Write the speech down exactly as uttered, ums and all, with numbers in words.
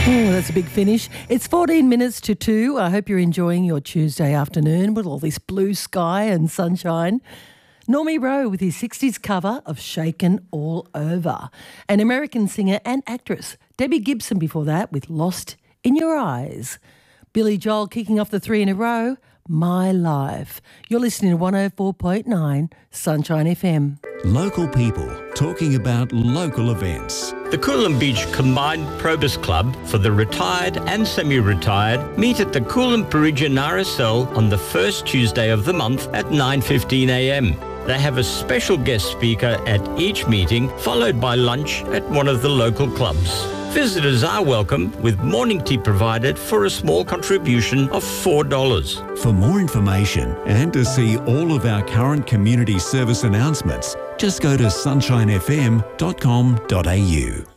Oh, that's a big finish. It's fourteen minutes to two. I hope you're enjoying your Tuesday afternoon with all this blue sky and sunshine. Normie Rowe with his sixties cover of Shaken All Over. And American singer and actress Debbie Gibson before that with Lost in Your Eyes. Billy Joel kicking off the three in a row, My Life. You're listening to one oh four point nine Sunshine F M. Local people talking about local events. The Coolum Beach Combined Probus Club for the retired and semi-retired meet at the Coolum Parisian R S L on the first Tuesday of the month at nine fifteen a m. They have a special guest speaker at each meeting, followed by lunch at one of the local clubs. Visitors are welcome, with morning tea provided for a small contribution of four dollars. For more information and to see all of our current community service announcements, just go to sunshine f m dot com dot a u.